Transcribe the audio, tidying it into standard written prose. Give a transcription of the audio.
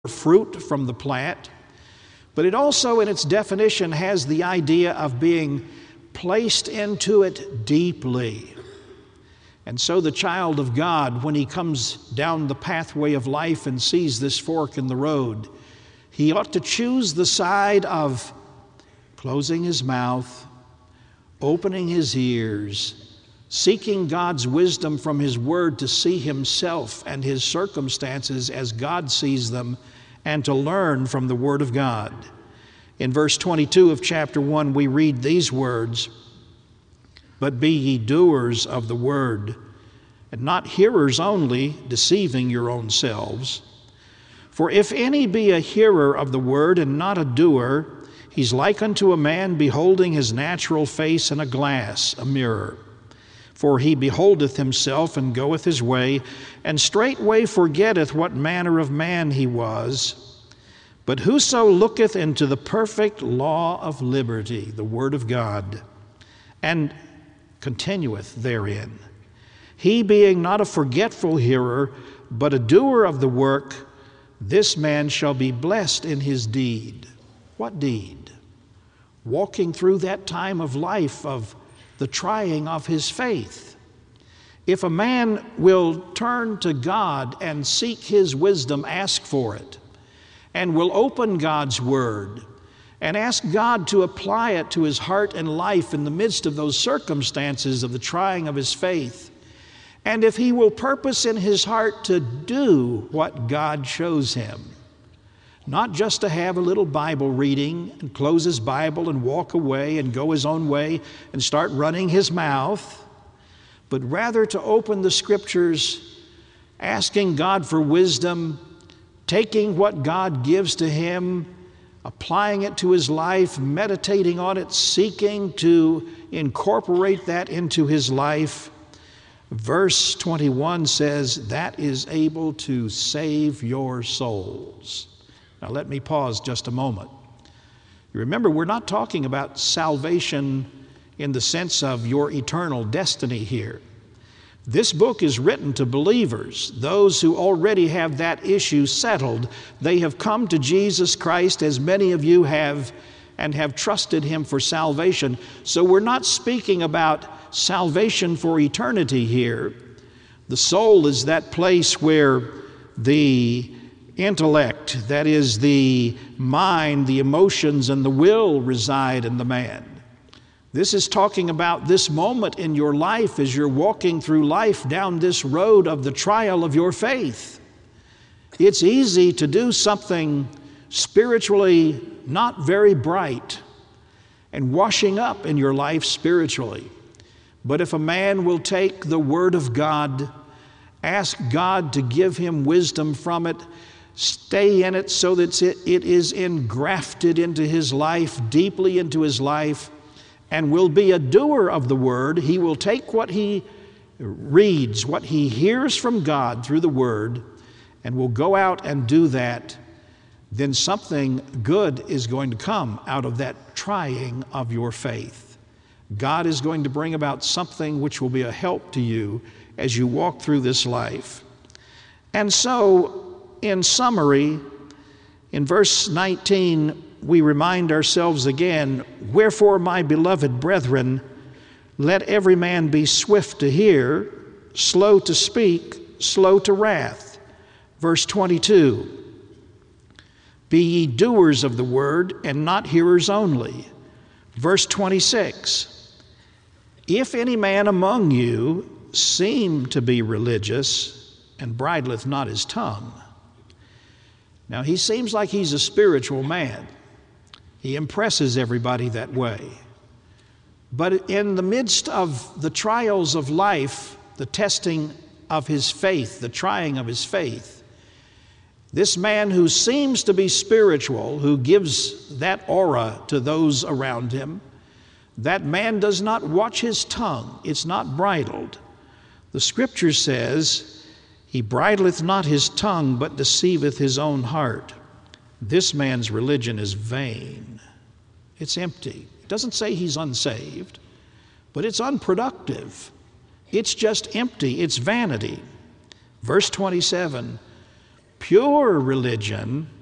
fruit from the plant, but it also in its definition has the idea of being placed into it deeply. And so the child of God, when he comes down the pathway of life and sees this fork in the road, he ought to choose the side of closing his mouth, opening his ears, seeking God's wisdom from His Word to see himself and his circumstances as God sees them, and to learn from the Word of God. In verse 22 of chapter 1, we read these words, "But be ye doers of the word, and not hearers only, deceiving your own selves. For if any be a hearer of the word and not a doer, he's like unto a man beholding his natural face in a glass, a mirror. For he beholdeth himself and goeth his way, and straightway forgetteth what manner of man he was. But whoso looketh into the perfect law of liberty," the Word of God, "and continueth therein, he being not a forgetful hearer, but a doer of the work, this man shall be blessed in his deed." What deed? Walking through that time of life of the trying of his faith. If a man will turn to God and seek His wisdom, ask for it, and will open God's Word and ask God to apply it to his heart and life in the midst of those circumstances of the trying of his faith, and if he will purpose in his heart to do what God shows him, not just to have a little Bible reading and close his Bible and walk away and go his own way and start running his mouth, but rather to open the Scriptures, asking God for wisdom, taking what God gives to him, applying it to his life, meditating on it, seeking to incorporate that into his life. Verse 21 says, "That is able to save your souls." Now let me pause just a moment. You remember, we're not talking about salvation in the sense of your eternal destiny here. This book is written to believers, those who already have that issue settled. They have come to Jesus Christ, as many of you have, and have trusted Him for salvation. So we're not speaking about salvation for eternity here. The soul is that place where the intellect, that is the mind, the emotions, and the will reside in the man. This is talking about this moment in your life as you're walking through life down this road of the trial of your faith. It's easy to do something spiritually not very bright and washing up in your life spiritually. But if a man will take the Word of God, ask God to give him wisdom from it, stay in it so that it is engrafted into his life, deeply into his life, and will be a doer of the Word, he will take what he reads, what he hears from God through the Word, and will go out and do that, then something good is going to come out of that trying of your faith. God is going to bring about something which will be a help to you as you walk through this life. And so, in summary, in verse 19, we remind ourselves again, "Wherefore, my beloved brethren, let every man be swift to hear, slow to speak, slow to wrath." Verse 22, "Be ye doers of the word, and not hearers only." Verse 26, "If any man among you seem to be religious, and bridleth not his tongue." Now, he seems like he's a spiritual man. He impresses everybody that way. But in the midst of the trials of life, the testing of his faith, the trying of his faith, this man who seems to be spiritual, who gives that aura to those around him, that man does not watch his tongue. It's not bridled. The Scripture says, "He bridleth not his tongue, but deceiveth his own heart. This man's religion is vain." It's empty. It doesn't say he's unsaved, but it's unproductive. It's just empty. It's vanity. Verse 27, Pure religion